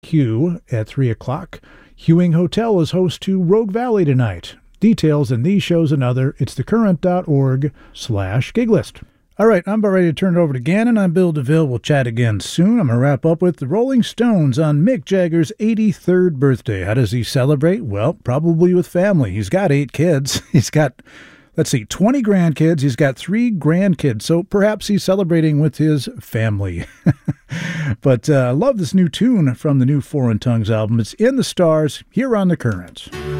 Hugh at 3 o'clock. Hewing Hotel is host to Rogue Valley tonight. Details in these shows and other, it's thecurrent.org/giglist. All right, I'm about ready to turn it over to Gannon. I'm Bill DeVille. We'll chat again soon. I'm going to wrap up with the Rolling Stones on Mick Jagger's 83rd birthday. How does he celebrate? Well, probably with family. He's got 8 kids. He's got, 20 grandkids. He's got 3 grandkids. So perhaps he's celebrating with his family. But I love this new tune from the new Foreign Tongues album. It's In the Stars here on The Current.